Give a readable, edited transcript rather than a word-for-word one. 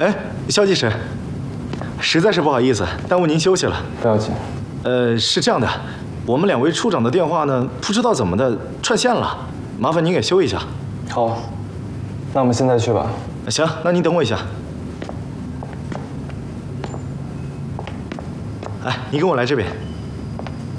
哎，肖技师，实在是不好意思，耽误您休息了。 不要紧。 是这样的，我们2位处长的电话呢，不知道怎么的串线了，麻烦您给修一下。 好，那我们现在去吧。 行，那您等我一下。哎，你跟我来这边。